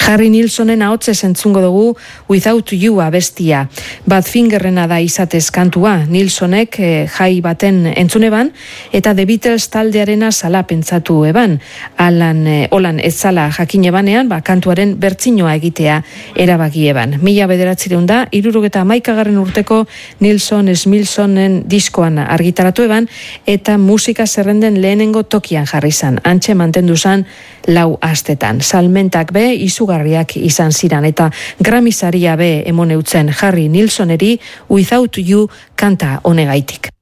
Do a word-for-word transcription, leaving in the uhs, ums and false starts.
Harry Nilsonen ahotsez entzungo dugu Without You abestia. Badfingerrena da izatez kantua. Nilsonek eh, jai baten entzuneban eta The Beatles taldearena sala pentsatu eban. Alan, eh, Olan ez zala jakin ebanean, ba, kantuaren bertsinoa egitea erabaki eban. Mila bederatzireun da, irurogeta amaikagarren urteko Nilson Smilsonen diskoan argitaratu eban, eta musika zerrenden lehenengo tokian jarri zan. Antxe mantendu zan lau astetan. Salmentak be izugarriak izan ziran eta Grammy saria be emoneutzen Harry Nilsoneri Without You kanta honegaitik.